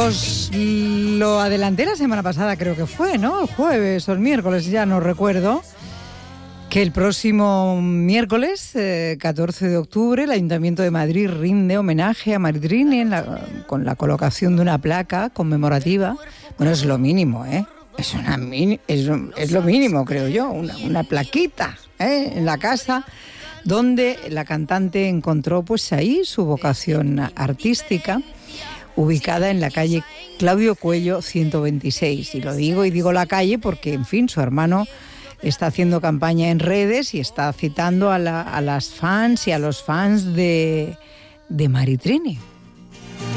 Os lo adelanté la semana pasada, creo que fue, ¿no? El jueves o el miércoles, ya no recuerdo, que el próximo miércoles, 14 de octubre, el Ayuntamiento de Madrid rinde homenaje a Maritrini con la colocación de una placa conmemorativa. Bueno, es lo mínimo, ¿eh? Es lo mínimo, creo yo, una plaquita, en la casa donde la cantante encontró pues ahí su vocación artística, ubicada en la calle Claudio Cuello 126. Y digo la calle porque, en fin, su hermano está haciendo campaña en redes y está citando a las fans y a los fans de Maritrini.